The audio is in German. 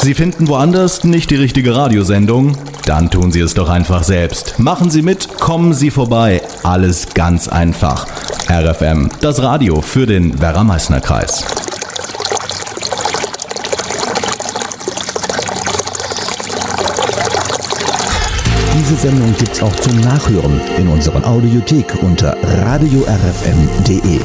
Sie finden woanders nicht die richtige Radiosendung? Dann tun Sie es doch einfach selbst. Machen Sie mit, kommen Sie vorbei. Alles ganz einfach. RFM, das Radio für den Werra-Meißner-Kreis. Diese Sendung gibt's auch zum Nachhören in unserer Audiothek unter radiorfm.de.